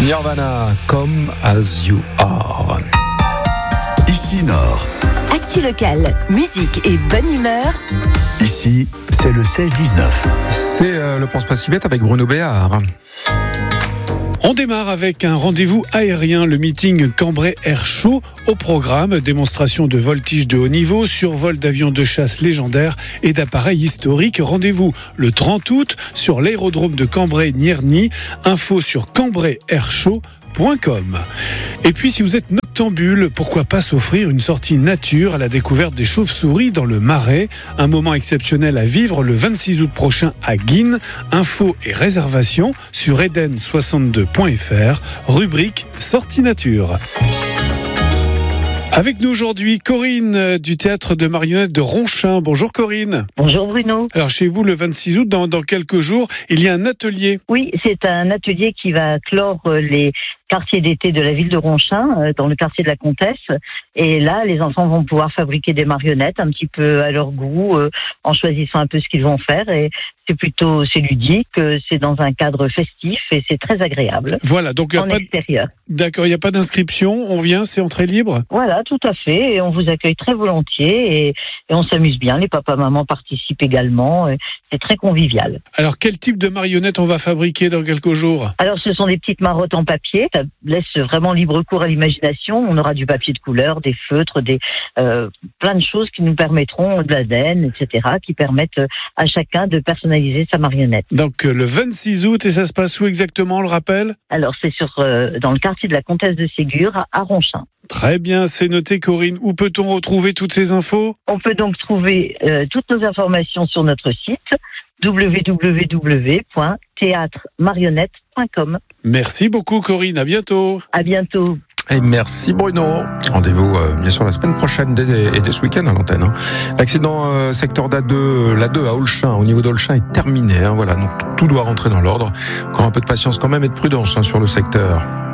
Nirvana, Come As You Are. Ici Nord. Actu locale, musique et bonne humeur. Ici, c'est le 16-19. C'est le Pense pas si bête avec Bruno Béard. On démarre avec un rendez-vous aérien, le meeting Cambrai Air Show. Au programme, démonstration de voltige de haut niveau, survol d'avions de chasse légendaires et d'appareils historiques. Rendez-vous le 30 août sur l'aérodrome de Cambrai-Nierny. Info sur cambraiairshow.com. Et puis si vous êtes noctambule, pourquoi pas s'offrir une sortie nature à la découverte des chauves-souris dans le Marais. Un moment exceptionnel à vivre le 26 août prochain à Guînes. Infos et réservations sur eden62.fr, rubrique sortie nature. Avec nous aujourd'hui, Corinne du théâtre de marionnettes de Ronchin. Bonjour Corinne. Bonjour Bruno. Alors chez vous, le 26 août, dans quelques jours, il y a un atelier. Oui, c'est un atelier qui va clore les quartiers d'été de la ville de Ronchin, dans le quartier de la Comtesse. Et là, les enfants vont pouvoir fabriquer des marionnettes un petit peu à leur goût, en choisissant un peu ce qu'ils vont faire. Et c'est ludique, c'est dans un cadre festif et c'est très agréable. Voilà, donc il y a en pas extérieur. D'accord, il n'y a pas d'inscription, on vient, c'est entrée libre. Voilà, tout à fait. Et on vous accueille très volontiers et on s'amuse bien. Les papas-mamans participent également. C'est très convivial. Alors, quel type de marionnettes on va fabriquer dans quelques jours ? Alors, ce sont des petites marottes en papier. Ça laisse vraiment libre cours à l'imagination. On aura du papier de couleur, des feutres, plein de choses qui nous permettront, de la laine, etc., qui permettent à chacun de personnaliser sa marionnette. Donc, le 26 août, et ça se passe où exactement, on le rappelle ? Alors, c'est dans le quartier de la Comtesse de Ségur, à Ronchin. Très bien, c'est noté Corinne. Où peut-on retrouver toutes ces infos ? On peut donc trouver toutes nos informations sur notre site www.théâtremarionnette.com. Merci beaucoup Corinne, à bientôt. À bientôt. Et merci Bruno. Rendez-vous bien sûr la semaine prochaine et dès ce week-end à l'antenne. L'accident secteur d'A2, l'A2 à Olchin, au niveau d'Olchin est terminé. Voilà, donc tout doit rentrer dans l'ordre. Encore un peu de patience quand même et de prudence sur le secteur.